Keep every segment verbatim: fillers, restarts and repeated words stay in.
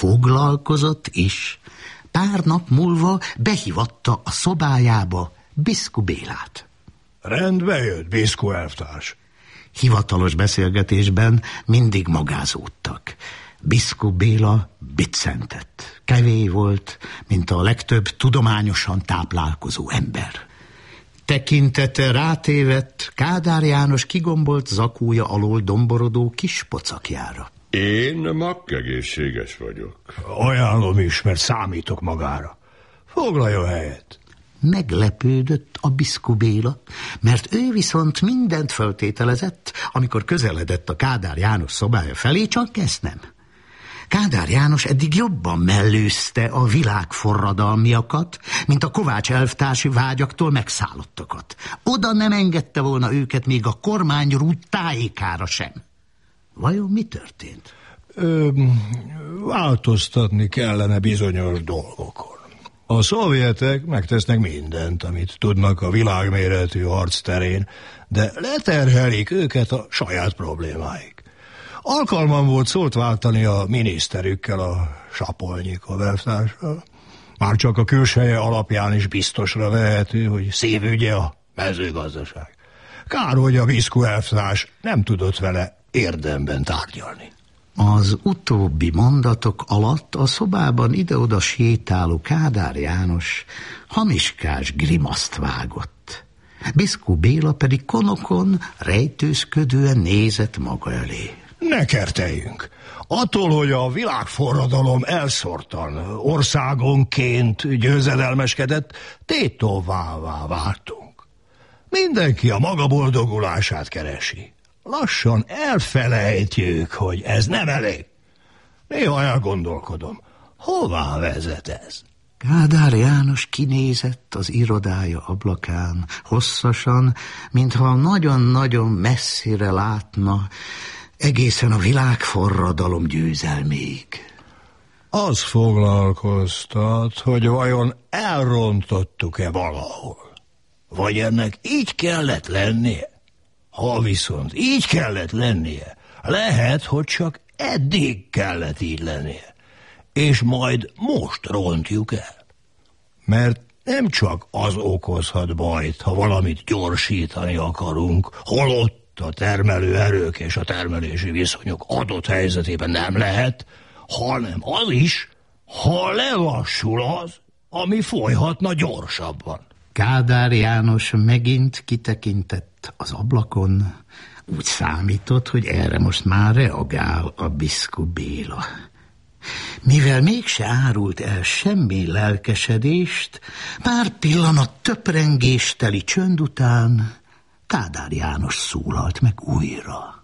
foglalkozott is. Pár nap múlva behívatta a szobájába Biszku Bélát. Rendbe jött, Biszku elvtárs. Hivatalos beszélgetésben mindig magázódtak. Biszku Béla biccentett. Kevély volt, mint a legtöbb tudományosan táplálkozó ember. Tekintete rátévedt Kádár János kigombolt zakúja alól domborodó kis pocakjára. Én makkegészséges vagyok. Ajánlom is, mert számítok magára. Foglaljon helyet. Meglepődött a Biszku Béla, mert ő viszont mindent föltételezett, amikor közeledett a Kádár János szobája felé, csak ezt nem. Kádár János eddig jobban mellőzte a világforradalmiakat, mint a Kovács elvtársi vágyaktól megszállottakat. Oda nem engedte volna őket még a kormányrút tájékára sem. Vajon mi történt? Ö, változtatni kellene bizonyos dolgokon. A szovjetek megtesznek mindent, amit tudnak a világméretű harc terén, de leterhelik őket a saját problémáik. Alkalmam volt szót váltani a miniszterükkel, a Sapolnyikov elvtárssal. Már csak a külseje alapján is biztosra vehető, hogy szívügye a mezőgazdaság. Kár, hogy a Biszku elvtárs nem tudott vele érdemben tárgyalni. Az utóbbi mondatok alatt a szobában ide-oda sétáló Kádár János hamiskás grimaszt vágott. Biszku Béla pedig konokon rejtőzködően nézett maga elé. Ne kerteljünk! Attól, hogy a világforradalom elszórtan, országonként győzedelmeskedett, tétovává váltunk. Mindenki a maga boldogulását keresi. Lassan elfelejtjük, hogy ez nem elég. Néha elgondolkodom, hová vezet ez? Kádár János kinézett az irodája ablakán, hosszasan, mintha nagyon-nagyon messzire látna, egészen a világforradalom győzelméig. Az foglalkoztat, hogy vajon elrontottuk-e valahol? Vagy ennek így kellett lennie? Ha viszont így kellett lennie, lehet, hogy csak eddig kellett így lennie, és majd most rontjuk el. Mert nem csak az okozhat bajt, ha valamit gyorsítani akarunk, holott a termelő erők és a termelési viszonyok adott helyzetében nem lehet, hanem az is, ha lelassul az, ami folyhatna gyorsabban. Kádár János megint kitekintett az ablakon, úgy számított, hogy erre most már reagál a Biszku Béla. Mivel mégse árult el semmi lelkesedést, pár pillanat töprengésteli csönd után Kádár János szólalt meg újra.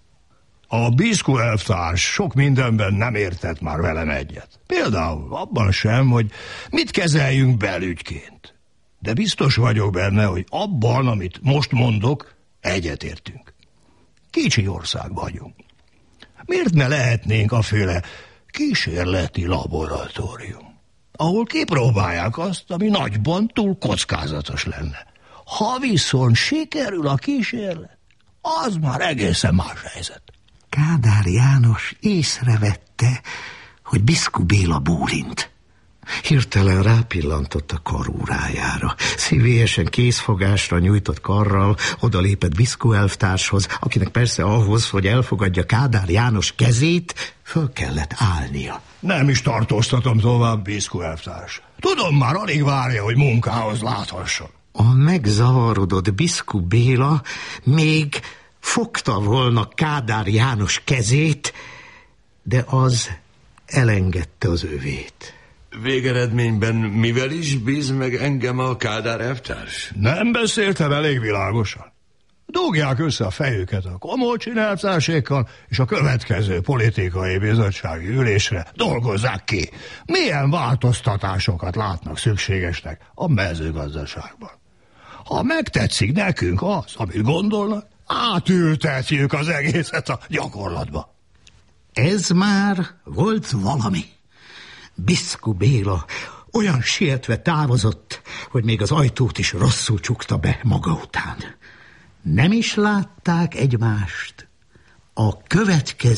A Biszku elvtárs sok mindenben nem értett már velem egyet. Például abban sem, hogy mit kezeljünk belügyként. De biztos vagyok benne, hogy abban, amit most mondok, egyetértünk. Kicsi ország vagyunk. Miért ne lehetnénk aféle kísérleti laboratórium, ahol kipróbálják azt, ami nagyban túl kockázatos lenne. Ha viszont sikerül a kísérlet, az már egészen más helyzet. Kádár János észrevette, hogy Biszku Béla bólint. Hirtelen rápillantott a karórájára. Szívélyesen készfogásra nyújtott karral odalépett Biszku elvtárshoz, akinek persze ahhoz, hogy elfogadja Kádár János kezét, föl kellett állnia. Nem is tartóztatom tovább, Biszku elvtárs. Tudom, már alig várja, hogy munkához láthasson. A megzavarodott Biszku Béla még fogta volna Kádár János kezét, de az elengedte az övét. Végeredményben mivel is bíz meg engem a Kádár elvtárs? Nem beszéltem elég világosan. Dugják össze a fejüket a Komolcsin elvtársékkal, és a következő politikai bizottsági ülésre dolgozzák ki, milyen változtatásokat látnak szükségesnek a mezőgazdaságban. Ha megtetszik nekünk az, amit gondolnak, átültetjük az egészet a gyakorlatba. Ez már volt valami. Biszku Béla olyan sietve távozott, hogy még az ajtót is rosszul csukta be maga után. Nem is látták egymást. A következő